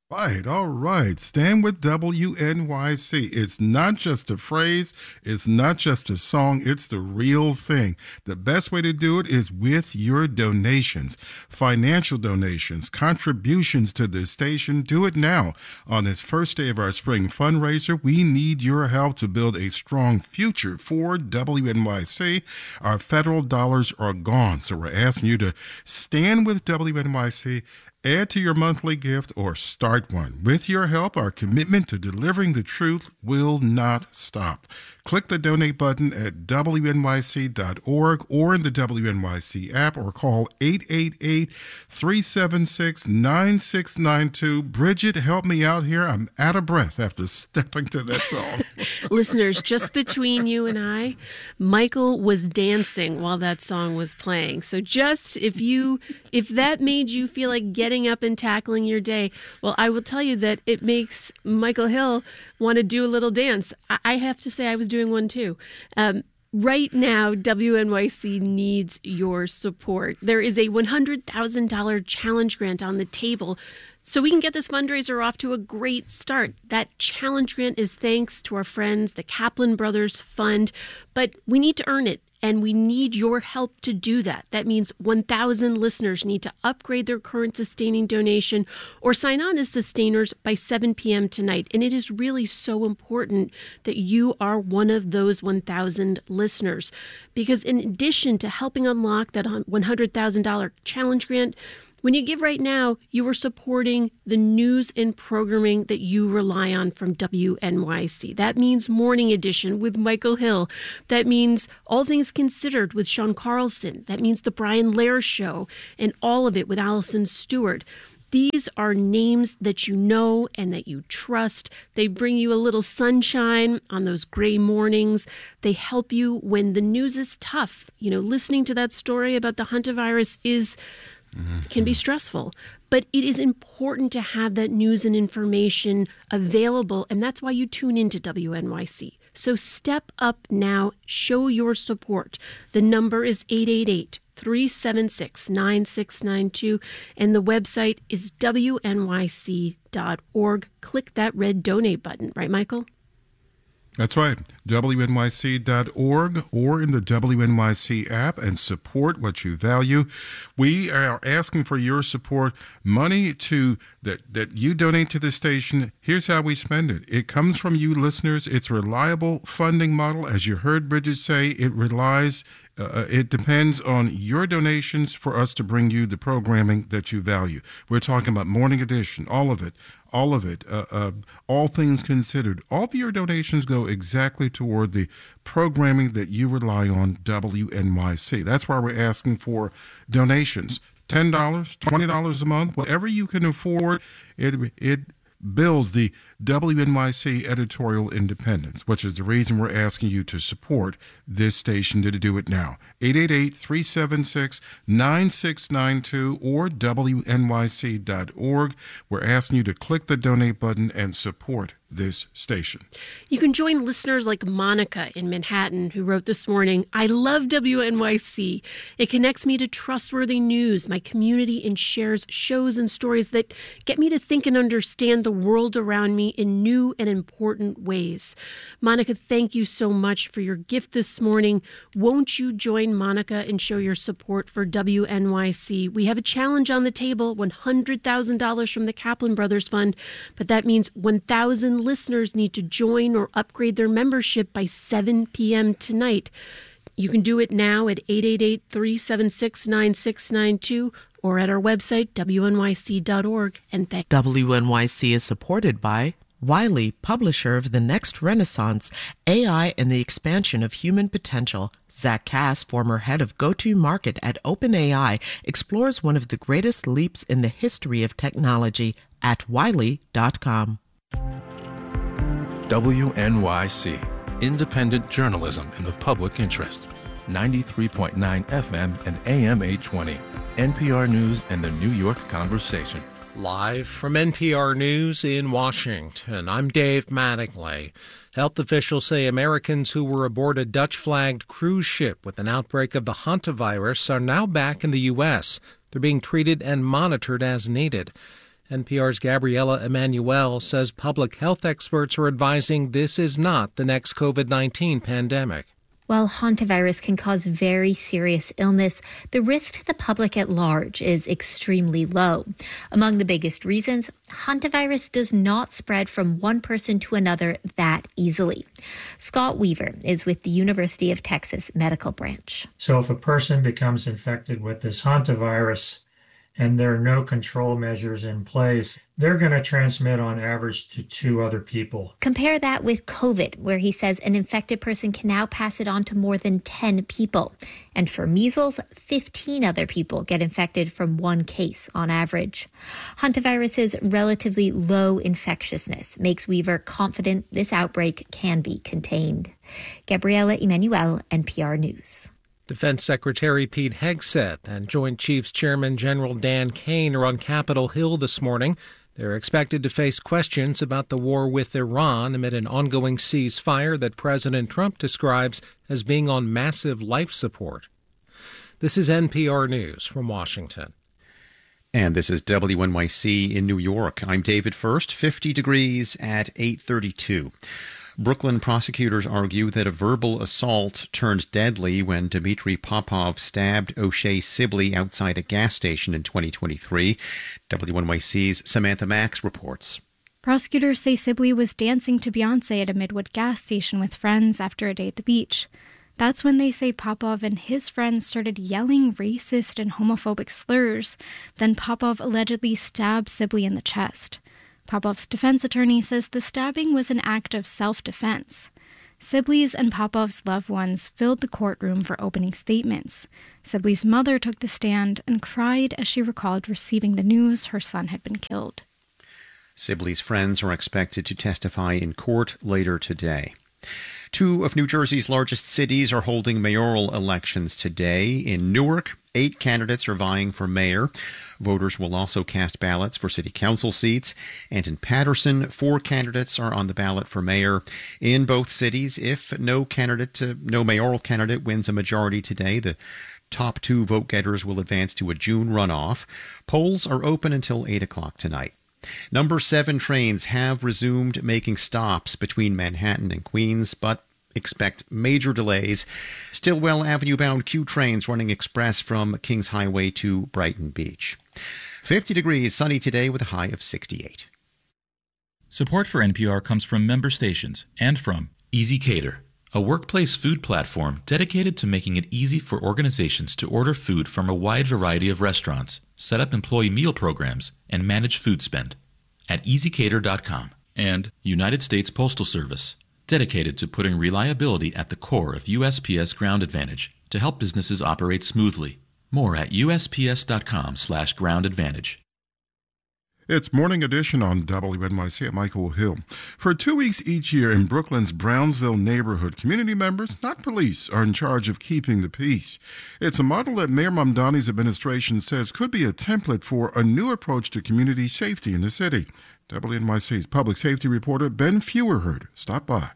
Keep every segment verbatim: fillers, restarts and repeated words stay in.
Right, all right. Stand with W N Y C. It's not just a phrase, it's not just a song, it's the real thing. The best way to do it is with your donations, financial donations, contributions to the station. Do it now. On this first day of our spring fundraiser, we need your help to build a strong future for W N Y C. Our federal dollars are gone, so we're asking you to stand with W N Y C. Add to your monthly gift or start one. With your help, our commitment to delivering the truth will not stop. Click the donate button at W N Y C dot org or in the W N Y C app or call eight eight eight, three seven six, nine six nine two. Bridget, help me out here. I'm out of breath after stepping to that song. Listeners, just between you and I, Michael was dancing while that song was playing. So just if you, if that made you feel like getting up and tackling your day, well, I will tell you that it makes Michael Hill want to do a little dance. I, I have to say I was doing one too. Um, Right now, W N Y C needs your support. There is a one hundred thousand dollars challenge grant on the table so we can get this fundraiser off to a great start. That challenge grant is thanks to our friends, the Kaplan Brothers Fund, but we need to earn it. And we need your help to do that. That means one thousand listeners need to upgrade their current sustaining donation or sign on as sustainers by seven p.m. tonight. And it is really so important that you are one of those one thousand listeners. Because in addition to helping unlock that one hundred thousand dollars challenge grant, when you give right now, you are supporting the news and programming that you rely on from W N Y C. That means Morning Edition with Michael Hill. That means All Things Considered with Sean Carlson. That means The Brian Lehrer Show and all of it with Allison Stewart. These are names that you know and that you trust. They bring you a little sunshine on those gray mornings. They help you when the news is tough. You know, listening to that story about the hantavirus is can be stressful, but it is important to have that news and information available, and that's why you tune into W N Y C. So step up now, show your support. The number is eight eight eight, three seven six, nine six nine two, and the website is W N Y C dot org. Click that red donate button, right, Michael? That's right, W N Y C dot org or in the W N Y C app, and support what you value. We are asking for your support, money to that, that you donate to the station. Here's how we spend it. It comes from you listeners. It's a reliable funding model. As you heard Bridget say, it relies Uh, it depends on your donations for us to bring you the programming that you value. We're talking about Morning Edition, all of it, all of it, uh, uh, all things considered. All of your donations go exactly toward the programming that you rely on, W N Y C. That's why we're asking for donations, ten dollars, twenty dollars a month, whatever you can afford. It, it builds the W N Y C editorial independence, which is the reason we're asking you to support this station to do it now. eight eight eight, three seven six, nine six nine two or W N Y C dot org. We're asking you to click the donate button and support this station. You can join listeners like Monica in Manhattan, who wrote this morning, I love W N Y C. It connects me to trustworthy news, my community, and shares shows and stories that get me to think and understand the world around me in new and important ways. Monica, thank you so much for your gift this morning. Won't you join Monica and show your support for W N Y C? We have a challenge on the table, one hundred thousand dollars from the Kaplan Brothers Fund, but that means one thousand listeners need to join or upgrade their membership by seven p.m. tonight. You can do it now at eight eight eight, three seven six, nine six nine two or at our website, W N Y C dot org. And thank W N Y C is supported by Wiley, publisher of The Next Renaissance, A I and the Expansion of Human Potential. Zach Cass, former head of go-to-market at OpenAI, explores one of the greatest leaps in the history of technology at wiley dot com. W N Y C, independent journalism in the public interest. ninety-three point nine F M and A M eight twenty. N P R News and the New York Conversation. Live from N P R News in Washington, I'm Dave Mattingly. Health officials say Americans who were aboard a Dutch-flagged cruise ship with an outbreak of the hantavirus are now back in the U S. They're being treated and monitored as needed. N P R's Gabriela Emanuel says public health experts are advising this is not the next COVID nineteen pandemic. While hantavirus can cause very serious illness, the risk to the public at large is extremely low. Among the biggest reasons, hantavirus does not spread from one person to another that easily. Scott Weaver is with the University of Texas Medical Branch. So if a person becomes infected with this hantavirus and there are no control measures in place, they're going to transmit on average to two other people. Compare that with COVID, where he says an infected person can now pass it on to more than ten people. And for measles, fifteen other people get infected from one case on average. Hantavirus's relatively low infectiousness makes Weaver confident this outbreak can be contained. Gabriela Emanuel, N P R News. Defense Secretary Pete Hegseth and Joint Chiefs Chairman General Dan Kane are on Capitol Hill this morning. They're expected to face questions about the war with Iran amid an ongoing ceasefire that President Trump describes as being on massive life support. This is N P R News from Washington. And this is W N Y C in New York. I'm David First, fifty degrees at eight thirty-two. Brooklyn prosecutors argue that a verbal assault turned deadly when Dmitry Popov stabbed O'Shea Sibley outside a gas station in twenty twenty-three. W N Y C's Samantha Max reports. Prosecutors say Sibley was dancing to Beyoncé at a Midwood gas station with friends after a day at the beach. That's when they say Popov and his friends started yelling racist and homophobic slurs. Then Popov allegedly stabbed Sibley in the chest. Popov's defense attorney says the stabbing was an act of self-defense. Sibley's and Popov's loved ones filled the courtroom for opening statements. Sibley's mother took the stand and cried as she recalled receiving the news her son had been killed. Sibley's friends are expected to testify in court later today. Two of New Jersey's largest cities are holding mayoral elections today. In Newark, eight candidates are vying for mayor. Voters will also cast ballots for city council seats. And in Paterson, four candidates are on the ballot for mayor. In both cities, if no candidate, uh, no mayoral candidate wins a majority today, the top two vote-getters will advance to a June runoff. Polls are open until eight o'clock tonight. Number seven trains have resumed making stops between Manhattan and Queens, but expect major delays. Stillwell Avenue-bound Q trains running express from Kings Highway to Brighton Beach. fifty degrees, sunny today with a high of sixty-eight. Support for N P R comes from member stations and from EasyCater, a workplace food platform dedicated to making it easy for organizations to order food from a wide variety of restaurants, set up employee meal programs, and manage food spend at easy cater dot com. And United States Postal Service, dedicated to putting reliability at the core of U S P S Ground Advantage to help businesses operate smoothly. More at U S P S dot com slash ground advantage. It's Morning Edition on W N Y C at Michael Hill. For two weeks each year in Brooklyn's Brownsville neighborhood, community members, not police, are in charge of keeping the peace. It's a model that Mayor Mamdani's administration says could be a template for a new approach to community safety in the city. W N Y C's public safety reporter Ben Feuerherd stopped by.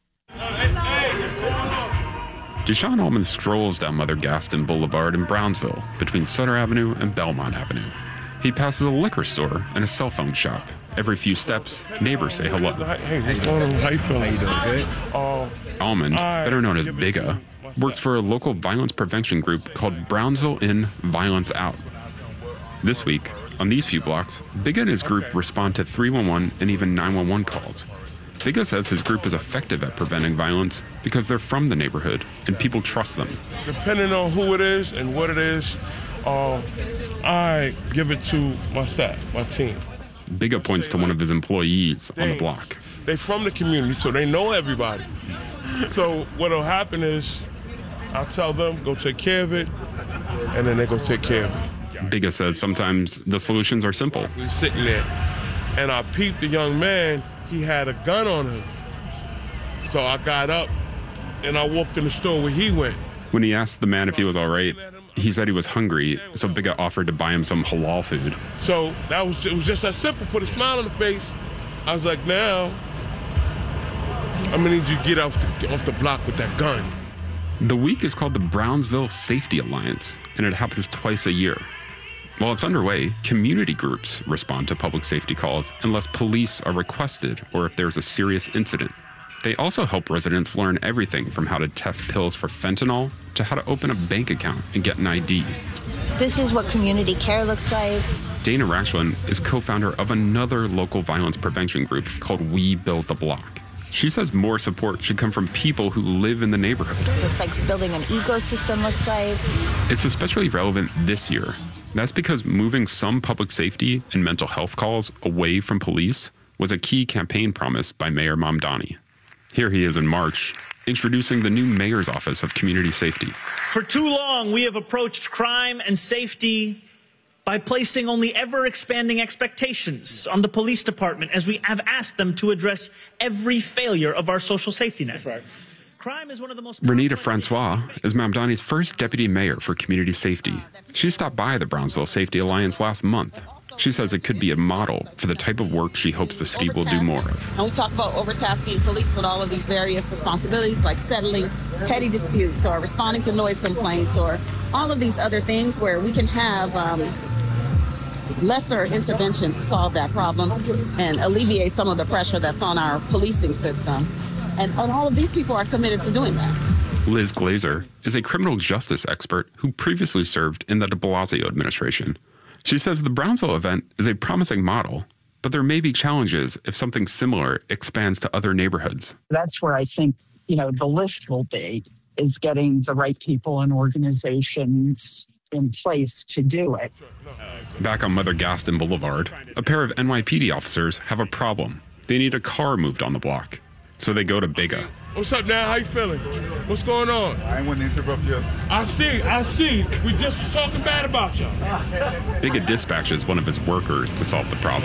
Deshaun Allman strolls down Mother Gaston Boulevard in Brownsville between Sutter Avenue and Belmont Avenue. He passes a liquor store and a cell phone shop. Every few steps, neighbors say hello. Hey, what's going on? How you feeling? How you doing? Good? Uh, Almond, better known as Bigga, works for a local violence prevention group called Brownsville In, Violence Out. This week, on these few blocks, Bigga and his group respond to three one one and even nine one one calls. Bigga says his group is effective at preventing violence because they're from the neighborhood and people trust them. Depending on who it is and what it is, uh, I give it to my staff, my team. Bigga points to one of his employees on the block. They from the community, so they know everybody. So what'll happen is I'll tell them, go take care of it, and then they go take care of it. Bigga says sometimes the solutions are simple. We were sitting there, and I peeped the young man. He had a gun on him. So I got up, and I walked in the store where he went. When he asked the man if he was all right, he said he was hungry, so Bigga offered to buy him some halal food. So that was it was just that simple, put a smile on the face. I was like, now, I'm gonna need you to get off the, off the block with that gun. The week is called the Brownsville Safety Alliance, and it happens twice a year. While it's underway, community groups respond to public safety calls unless police are requested or if there's a serious incident. They also help residents learn everything from how to test pills for fentanyl to how to open a bank account and get an I D. This is what community care looks like. Dana Rashland is co-founder of another local violence prevention group called We Build the Block. She says more support should come from people who live in the neighborhood. It's like building an ecosystem looks like. It's especially relevant this year. That's because moving some public safety and mental health calls away from police was a key campaign promise by Mayor Mamdani. Here he is in March, introducing the new Mayor's Office of Community Safety. For too long, we have approached crime and safety by placing only ever-expanding expectations on the police department as we have asked them to address every failure of our social safety net. Right. Crime is one of the most... Renita Francois is Mamdani's first deputy mayor for community safety. She stopped by the Brownsville Safety Alliance last month. She says it could be a model for the type of work she hopes the city will do more of. And we talk about overtasking police with all of these various responsibilities like settling petty disputes or responding to noise complaints or all of these other things where we can have... Um, lesser intervention to solve that problem and alleviate some of the pressure that's on our policing system. And, and all of these people are committed to doing that. Liz Glazer is a criminal justice expert who previously served in the de Blasio administration. She says the Brownsville event is a promising model, but there may be challenges if something similar expands to other neighborhoods. That's where I think, you know, the lift will be, is getting the right people and organizations in place to do it. Back on Mother Gaston Boulevard, a pair of N Y P D officers have a problem. They need a car moved on the block. So they go to Biga. What's up, now? How you feeling? What's going on? I ain't want to interrupt you. I see, I see. We just was talking bad about y'all. Biga dispatches one of his workers to solve the problem.